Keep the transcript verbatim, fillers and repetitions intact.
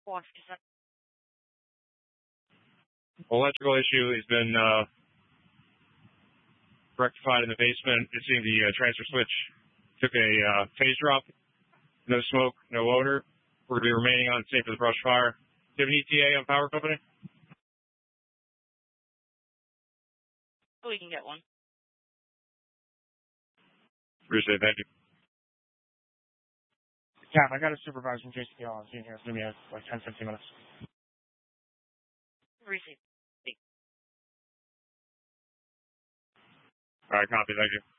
Electrical issue has been uh, rectified in the basement. It seemed the uh, transfer switch took a uh, phase drop. No smoke, no odor. We're going to be remaining on scene for the brush fire. Do you have an E T A on power company? Oh, we can get one. Appreciate it. Thank you. Cap, I got a supervisor from J C L on scene here. It's going to be like ten, fifteen minutes. Receive. All right, copy. Thank you.